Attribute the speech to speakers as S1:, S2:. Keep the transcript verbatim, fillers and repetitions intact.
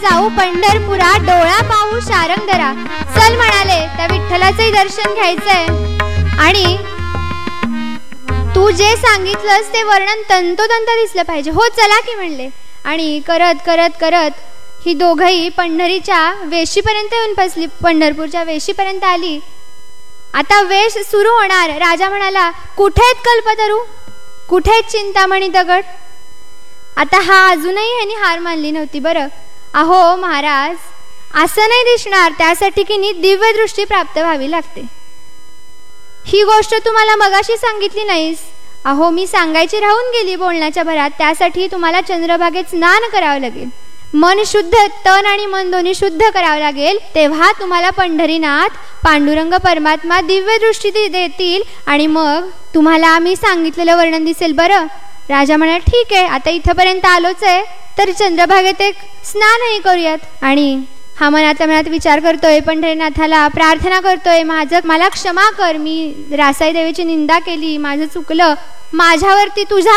S1: जाऊ पंढरपुरा डोळा पाहू शारंगधरा. चल म्हणाले, त्या विठ्ठलाचंही दर्शन घ्यायचंय आणि तू जे सांगितलंस ते वर्णन तंतोतंत दिसलं पाहिजे. हो चला की म्हणले. आणि करत करत करत ही दोघंही पंढरीच्या वेशीपर्यंत येऊन बसली. पंढरपूरच्या वेशीपर्यंत आली. आता वेश सुरू होणार. राजा म्हणाला, कुठे आहेत कल्पतरू, कुठे आहेत चिंतामणी दगड. आता हा अजूनही ह्यानी हार मानली नव्हती. बरं अहो महाराज, असं नाही दिसणार, त्यासाठी की नी दिव्य दृष्टी प्राप्त व्हावी लागते. ही गोष्ट तुम्हाला मगाशी सांगितली नाहीस. अहो मी सांगायची राहून गेली बोलण्याच्या भरात. त्यासाठी तुम्हाला चंद्रभागेत स्नान करावं लागेल. मन शुद्ध, तन आणि मन दोन्ही शुद्ध करावं लागेल. तेव्हा तुम्हाला पंढरीनाथ पांडुरंग परमात्मा दिव्य दृष्टी देतील आणि मग तुम्हाला आम्ही सांगितलेलं वर्णन दिसेल. बरं. राजा म्हणाला, ठीक आहे, आता इथंपर्यंत आलोच आहे तर चंद्रभागेत एक स्नानही करूयात. आणि हा मनातल्या मनात विचार करतोय, पंढरीनाथाला प्रार्थना करतोय, माझं मला क्षमा कर, मी रासाई देवीची निंदा केली, माझं चुकलं, माझ्यावरती तुझा